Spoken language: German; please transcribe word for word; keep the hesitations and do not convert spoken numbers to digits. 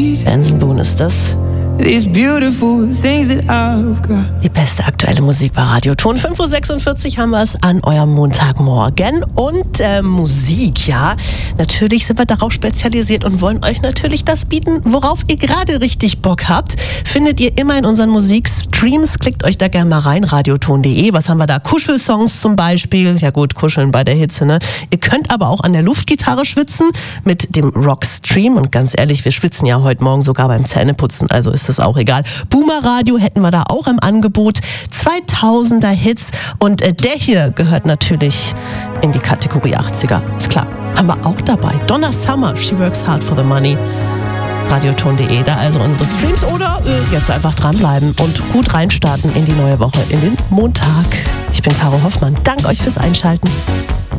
Benson Boone ist das. These beautiful things that I've got. Die beste aktuelle Musik bei Radioton. fünf Uhr sechsundvierzig haben wir es an eurem Montagmorgen. Und äh, Musik, ja. Natürlich sind wir darauf spezialisiert und wollen euch natürlich das bieten, worauf ihr gerade richtig Bock habt. Findet ihr immer in unseren Musikstreams. Klickt euch da gerne mal rein, radioton punkt de. Was haben wir da? Kuschelsongs zum Beispiel. Ja gut, kuscheln bei der Hitze, ne? Ihr könnt aber auch an der Luftgitarre schwitzen mit dem Rockstream. Und ganz ehrlich, wir schwitzen ja heute Morgen sogar beim Zähneputzen. Also ist das auch egal. Boomer Radio hätten wir da auch im Angebot. zweitausender Hits. Und äh, der hier gehört natürlich in die Kategorie achtziger. Ist klar. Haben wir auch dabei. Donna Summer, She Works Hard for the Money. radioton punkt de, da also unsere Streams. Oder äh, jetzt einfach dranbleiben und gut reinstarten in die neue Woche, in den Montag. Ich bin Caro Hoffmann. Danke euch fürs Einschalten.